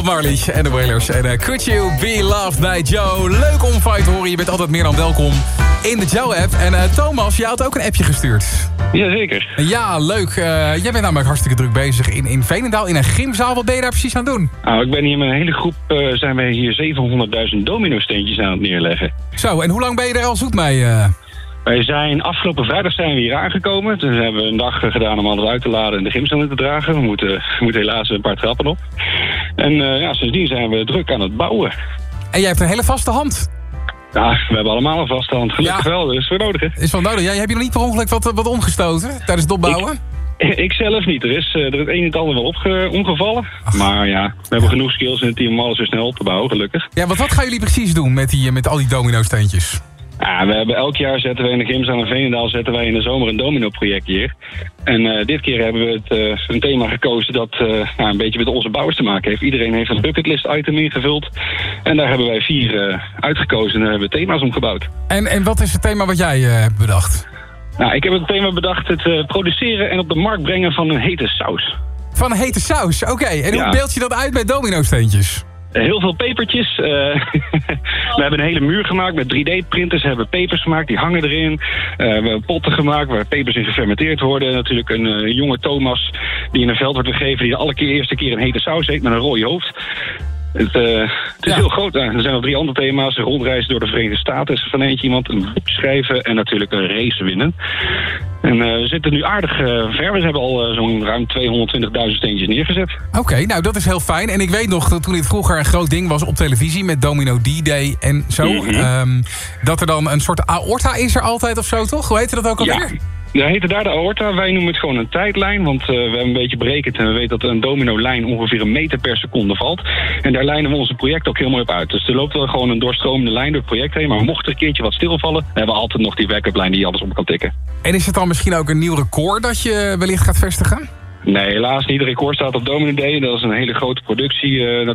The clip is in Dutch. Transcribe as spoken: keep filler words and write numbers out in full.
Bob Marley en de Wailers. En uh, Could You Be Loved bij Joe. Leuk om van je te horen. Je bent altijd meer dan welkom in de Joe-app. En uh, Thomas, jij had ook een appje gestuurd. Jazeker. Ja, leuk. Uh, jij bent namelijk hartstikke druk bezig in, in Veenendaal, in een gymzaal. Wat ben je daar precies aan het doen? Nou, ik ben hier met een hele groep, uh, zijn wij hier zevenhonderdduizend domino-steentjes aan het neerleggen. Zo, en hoe lang ben je er al zoet mee? Uh? Wij zijn, afgelopen vrijdag zijn we hier aangekomen. Toen hebben we een dag gedaan om alles uit te laden en de gymzaal in te dragen. We moeten, we moeten helaas een paar trappen op. En uh, ja, sindsdien zijn we druk aan het bouwen. En jij hebt een hele vaste hand. Ja, we hebben allemaal een vaste hand. Gelukkig ja. wel, dus we nodig. Is wel nodig. Ja, heb je nog niet per ongeluk wat, wat omgestoten tijdens het opbouwen? Ik, ik zelf niet. Er is, er is het een en het ander wel opge, omgevallen. Ach. Maar ja, we hebben genoeg skills in het team om alles weer snel op te bouwen, gelukkig. Ja, want wat gaan jullie precies doen met, die, met al die domino-steentjes? Ja, we hebben elk jaar zetten wij in de gymzaal in Veenendaal zetten wij in de zomer een domino-project hier. En uh, dit keer hebben we het, uh, een thema gekozen dat uh, nou, een beetje met onze bouwers te maken heeft. Iedereen heeft een bucketlist-item ingevuld. En daar hebben wij vier uh, uitgekozen en daar hebben we thema's omgebouwd. En, en wat is het thema wat jij uh, hebt bedacht? Nou, ik heb het thema bedacht het uh, produceren en op de markt brengen van een hete saus. Van een hete saus, oké. Okay. En ja. Hoe beeld je dat uit bij domino-steentjes? Heel veel pepertjes. Uh, we hebben een hele muur gemaakt met drie D-printers. We hebben pepers gemaakt, die hangen erin. Uh, we hebben potten gemaakt waar pepers in gefermenteerd worden. Natuurlijk een uh, jonge Thomas die in een veld wordt gegeven... die de alle keer, eerste keer een hete saus eet met een rode hoofd. Het, uh, het is ja. heel groot. Uh, er zijn nog drie andere thema's. Een rondreis door de Verenigde Staten is van eentje iemand. Een boek schrijven en natuurlijk een race winnen. En uh, we zitten nu aardig uh, ver. We hebben al uh, zo'n ruim tweehonderdtwintigduizend steentjes neergezet. Oké, okay, nou dat is heel fijn. En ik weet nog dat toen dit vroeger een groot ding was op televisie... met Domino D-Day en zo... Mm-hmm. Um, dat er dan een soort aorta is er altijd of zo, toch? Hoe heette dat ook alweer? Ja. Ja, heette daar de aorta. Wij noemen het gewoon een tijdlijn, want uh, we hebben een beetje berekend en we weten dat een domino-lijn ongeveer een meter per seconde valt. En daar lijnen we onze project ook heel mooi op uit. Dus er loopt wel gewoon een doorstromende lijn door het project heen, maar mocht er een keertje wat stilvallen, dan hebben we altijd nog die backup lijn die je alles op kan tikken. En is het dan misschien ook een nieuw record dat je wellicht gaat vestigen? Nee, helaas niet. De record staat op Domino Day. Dat is een hele grote productie uh,